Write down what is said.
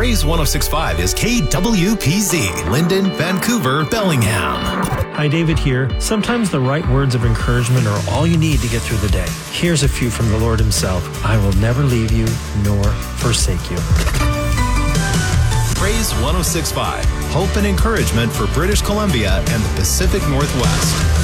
Praise 106.5 is KWPZ, Linden, Vancouver, Bellingham. Hi, David here. Sometimes the right words of encouragement are all you need to get through the day. Here's a few from the Lord himself. I will never leave you nor forsake you. Praise 106.5, hope and encouragement for British Columbia and the Pacific Northwest.